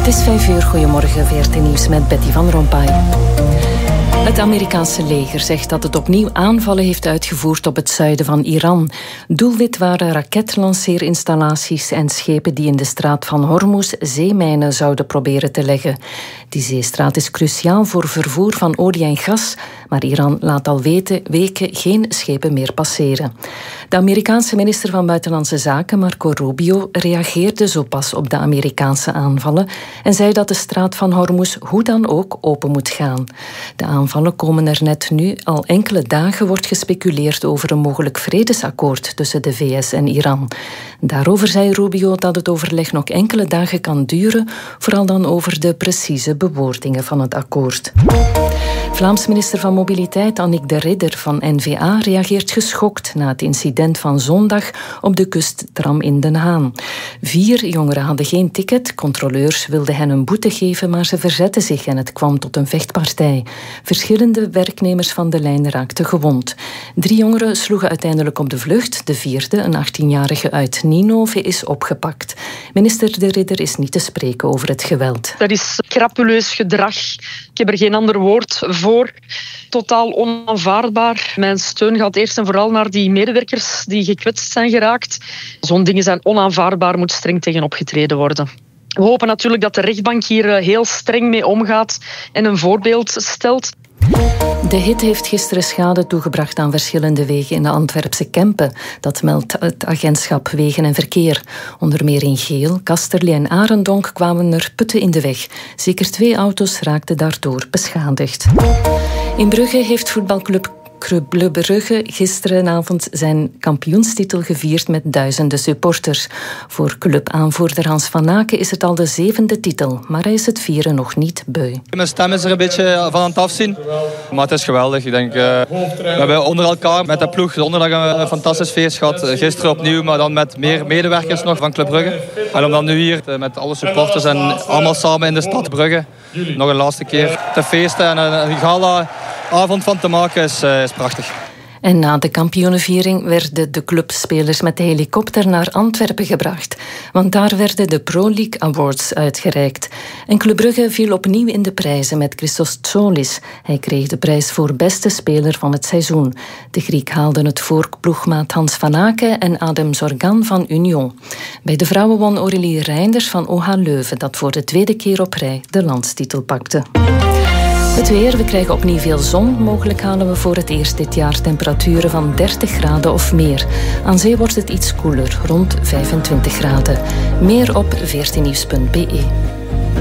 Het is 5 uur. Goedemorgen, VRT Nieuws met Betty van Rompuy. Het Amerikaanse leger zegt dat het opnieuw aanvallen heeft uitgevoerd op het zuiden van Iran. Doelwit waren raketlanceerinstallaties en schepen die in de straat van Hormuz zeemijnen zouden proberen te leggen. Die zeestraat is cruciaal voor vervoer van olie en gas, maar Iran laat al weken geen schepen meer passeren. De Amerikaanse minister van Buitenlandse Zaken, Marco Rubio, reageerde zo pas op de Amerikaanse aanvallen en zei dat de straat van Hormuz hoe dan ook open moet gaan. De aanvallen komen er net nu. Al enkele dagen wordt gespeculeerd over een mogelijk vredesakkoord tussen de VS en Iran. Daarover zei Rubio dat het overleg nog enkele dagen kan duren, vooral dan over de precieze bewoordingen van het akkoord. Vlaams minister van Mobiliteit Annick de Ridder van N-VA reageert geschokt na het incident van zondag op de kusttram in Den Haan. 4 jongeren hadden geen ticket, controleurs wilden hen een boete geven, maar ze verzetten zich en het kwam tot een vechtpartij. Verschillende werknemers van de lijn raakten gewond. 3 jongeren sloegen uiteindelijk op de vlucht. De 4e, een 18-jarige uit Ninove, is opgepakt. Minister de Ridder is niet te spreken over het geweld. Dat is crapuleus gedrag. Ik heb er geen ander woord voor. Totaal onaanvaardbaar. Mijn steun gaat eerst en vooral naar die medewerkers die gekwetst zijn geraakt. Zo'n dingen zijn onaanvaardbaar, moet streng tegen opgetreden worden. We hopen natuurlijk dat de rechtbank hier heel streng mee omgaat en een voorbeeld stelt. De hitte heeft gisteren schade toegebracht aan verschillende wegen in de Antwerpse Kempen. Dat meldt het agentschap Wegen en Verkeer. Onder meer in Geel, Kasterlee en Arendonk kwamen er putten in de weg. Zeker 2 auto's raakten daardoor beschadigd. In Brugge heeft voetbalclub Club Brugge gisteravond zijn kampioenstitel gevierd met duizenden supporters. Voor clubaanvoerder Hans van Aken is het al de 7e titel, maar hij is het vieren nog niet beu. Mijn stem is er een beetje van aan het afzien, maar het is geweldig. Ik denk, we hebben onder elkaar met de ploeg donderdag een fantastisch feest gehad. Gisteren opnieuw, maar dan met meer medewerkers nog van Club Brugge. En om dan nu hier met alle supporters en allemaal samen in de stad Brugge nog een laatste keer te feesten en een gala avond van te maken is prachtig. En na de kampioenenviering werden de clubspelers met de helikopter naar Antwerpen gebracht. Want daar werden de Pro League Awards uitgereikt. En Club Brugge viel opnieuw in de prijzen met Christos Tsolis. Hij kreeg de prijs voor beste speler van het seizoen. De Griek haalde het voor ploegmaat Hans van Aken en Adem Zorgan van Union. Bij de vrouwen won Aurélie Reinders van OH Leuven, dat voor de 2e keer op rij de landstitel pakte. Het weer, we krijgen opnieuw veel zon. Mogelijk halen we voor het eerst dit jaar temperaturen van 30 graden of meer. Aan zee wordt het iets koeler, rond 25 graden. Meer op vrtnieuws.be.